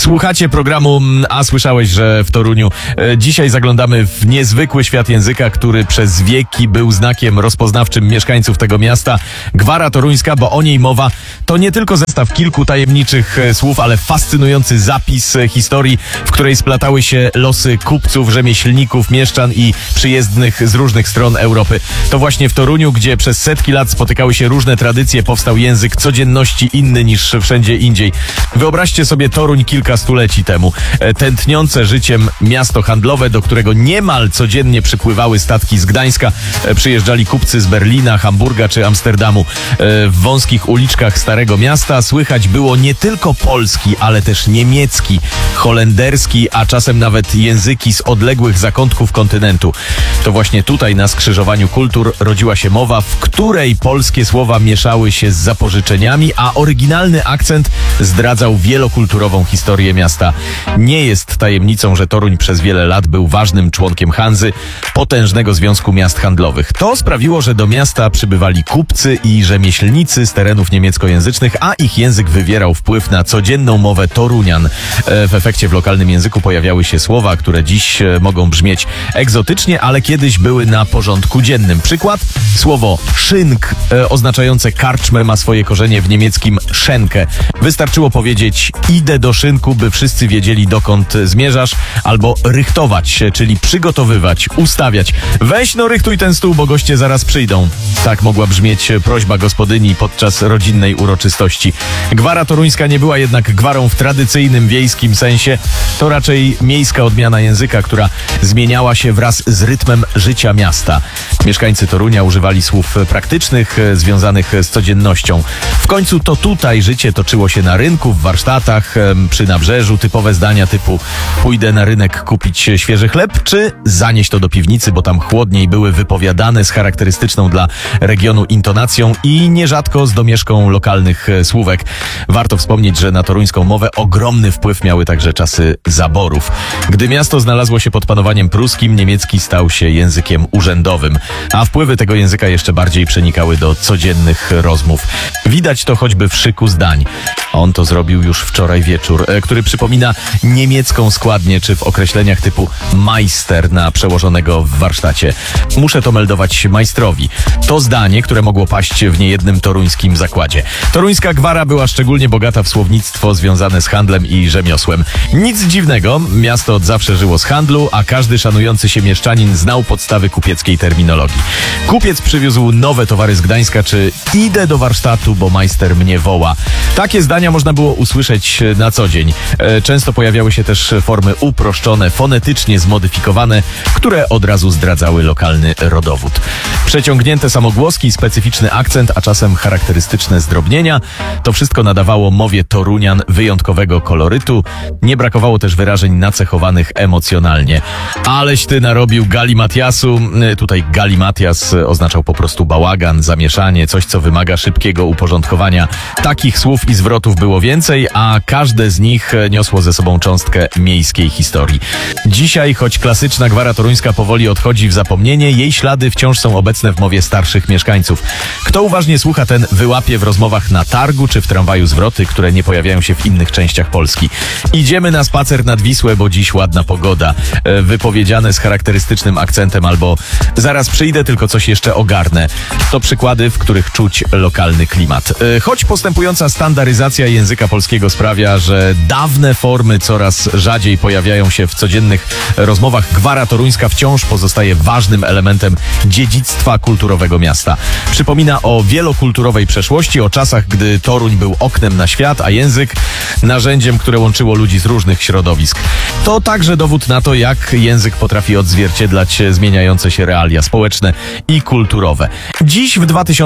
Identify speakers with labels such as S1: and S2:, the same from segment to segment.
S1: Słuchacie programu A słyszałeś, że w Toruniu? Dzisiaj zaglądamy w niezwykły świat języka, który przez wieki był znakiem rozpoznawczym mieszkańców tego miasta. Gwara toruńska, bo o niej mowa, to nie tylko zestaw kilku tajemniczych słów, ale fascynujący zapis historii, w której splatały się losy kupców, rzemieślników, mieszczan i przyjezdnych z różnych stron Europy. To właśnie w Toruniu, gdzie przez setki lat spotykały się różne tradycje, powstał język codzienności inny niż wszędzie indziej. Wyobraźcie sobie Toruń kilka stuleci temu. Tętniące życiem miasto handlowe, do którego niemal codziennie przypływały statki z Gdańska. Przyjeżdżali kupcy z Berlina, Hamburga czy Amsterdamu. W wąskich uliczkach Starego Miasta słychać było nie tylko polski, ale też niemiecki, holenderski, a czasem nawet języki z odległych zakątków kontynentu. To właśnie tutaj na skrzyżowaniu kultur rodziła się mowa, w której polskie słowa mieszały się z zapożyczeniami, a oryginalny akcent zdradzał wielokulturową historię miasta. Nie jest tajemnicą, że Toruń przez wiele lat był ważnym członkiem Hanzy, potężnego związku miast handlowych. To sprawiło, że do miasta przybywali kupcy i rzemieślnicy z terenów niemieckojęzycznych, a ich język wywierał wpływ na codzienną mowę Torunian. W efekcie w lokalnym języku pojawiały się słowa, które dziś mogą brzmieć egzotycznie, ale kiedyś były na porządku dziennym. Przykład? Słowo szynk, oznaczające karczmę, ma swoje korzenie w niemieckim Schenke. Wystarczyło powiedzieć idę do szynku, by wszyscy wiedzieli, dokąd zmierzasz, albo rychtować, czyli przygotowywać, ustawiać. Weź no rychtuj ten stół, bo goście zaraz przyjdą. Tak mogła brzmieć prośba gospodyni podczas rodzinnej uroczystości. Gwara toruńska nie była jednak gwarą w tradycyjnym wiejskim sensie. To raczej miejska odmiana języka, która zmieniała się wraz z rytmem życia miasta. Mieszkańcy Torunia używali słów praktycznych, związanych z codziennością. W końcu to tutaj życie toczyło się na rynku, w warsztatach, przy nabrzeżu. Typowe zdania typu pójdę na rynek kupić świeży chleb, czy zanieść to do piwnicy, bo tam chłodniej, były wypowiadane z charakterystyczną dla regionu intonacją i nierzadko z domieszką lokalnych słówek. Warto wspomnieć, że na toruńską mowę ogromny wpływ miały także czasy zaborów. Gdy miasto znalazło się pod panowaniem pruskim, niemiecki stał się językiem urzędowym, a wpływy tego języka jeszcze bardziej przenikały do codziennych rozmów. Widać to choćby w szyku zdań. On to zrobił już wczoraj wieczór, który przypomina niemiecką składnię, czy w określeniach typu majster na przełożonego w warsztacie. Muszę to meldować majstrowi. To zdanie, które mogło paść w niejednym toruńskim zakładzie. Toruńska gwara była szczególnie bogata w słownictwo związane z handlem i rzemiosłem. Nic dziwnego, miasto od zawsze żyło z handlu, a każdy szanujący się mieszczanin znał podstawy kupieckiej terminologii. Kupiec przywiózł nowe towary z Gdańska, czy idę do warsztatu, bo majster mnie woła. Takie zdania można było usłyszeć na co dzień. Często pojawiały się też formy uproszczone, fonetycznie zmodyfikowane, które od razu zdradzały lokalny rodowód. Przeciągnięte samogłoski, specyficzny akcent, a czasem charakterystyczne zdrobnienia, to wszystko nadawało mowie Torunian wyjątkowego kolorytu. Nie brakowało też wyrażeń nacechowanych emocjonalnie. Aleś ty narobił galimatiasu. Tutaj galimatias oznaczał po prostu bałagan, zamieszanie, coś co wymaga szybkiego uporządkowania. Takich słów i zwrotów było więcej, a każde z nich niosło ze sobą cząstkę miejskiej historii. Dzisiaj, choć klasyczna gwara toruńska powoli odchodzi w zapomnienie, jej ślady wciąż są obecne w mowie starszych mieszkańców. Kto uważnie słucha, ten wyłapie w rozmowach na targu czy w tramwaju zwroty, które nie pojawiają się w innych częściach Polski. Idziemy na spacer nad Wisłę, bo dziś ładna pogoda. Wypowiedziane z charakterystycznym akcentem albo zaraz przyjdę, tylko coś jeszcze ogarnę. To przykłady, w których czuć lokalny klimat. Choć postępująca standaryzacja języka polskiego sprawia, że dawne formy coraz rzadziej pojawiają się w codziennych rozmowach, gwara toruńska wciąż pozostaje ważnym elementem dziedzictwa kulturowego miasta. Przypomina o wielokulturowej przeszłości, o czasach, gdy Toruń był oknem na świat, a język narzędziem, które łączyło ludzi z różnych środowisk. To także dowód na to, jak język potrafi odzwierciedlać zmieniające się realia społeczne i kulturowe. Dziś w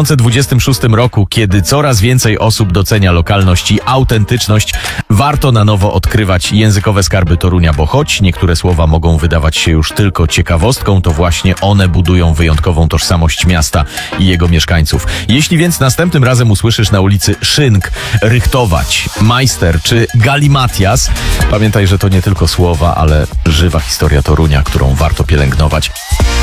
S1: 2026 roku, kiedy coraz więcej osób docenia lokalność i autentyczność, warto na nowo odkrywać językowe skarby Torunia, bo choć niektóre słowa mogą wydawać się już tylko ciekawostką, to właśnie one budują wyjątkową tożsamość miasta i jego mieszkańców. Jeśli więc następnym razem usłyszysz na ulicy szynk, rychtować, majster czy galimatias, pamiętaj, że to nie tylko słowa, ale żywa historia Torunia, którą warto pielęgnować.